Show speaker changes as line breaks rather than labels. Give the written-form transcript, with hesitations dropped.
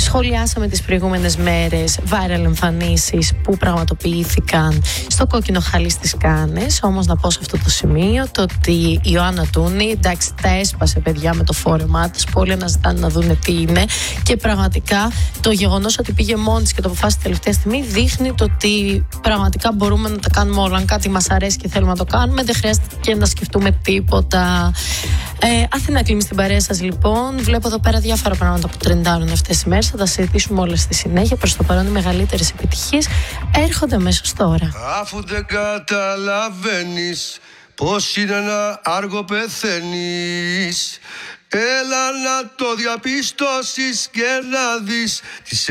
Σχολιάσαμε τις προηγούμενες μέρες viral εμφανίσεις που πραγματοποιήθηκαν στο κόκκινο χαλί στις Κάνες. Όμως να πω σε αυτό το σημείο το ότι η Ιωάννα Τούνη, εντάξει, τα έσπασε παιδιά με το φόρεμά της, που όλοι αναζητάνε να δούνε τι είναι, και πραγματικά το γεγονός ότι πήγε μόνη της και το αποφάσισε τελευταία στιγμή δείχνει το ότι πραγματικά μπορούμε να τα κάνουμε όλα. Αν κάτι μας αρέσει και θέλουμε να το κάνουμε, δεν χρειάζεται και να σκεφτούμε τίποτα. Αθηνά κλείνει στην παρέα σας λοιπόν. Βλέπω εδώ πέρα διάφορα πράγματα που τρεντάρουν αυτές τις μέρες. Θα τα συζητήσουμε όλα στη συνέχεια. Προς το παρόν οι μεγαλύτερες επιτυχίες έρχονται αμέσως τώρα.
Αφού δεν καταλαβαίνεις πως είναι ένα άργο πεθαίνεις, έλα να το διαπιστώσεις και να δεις τις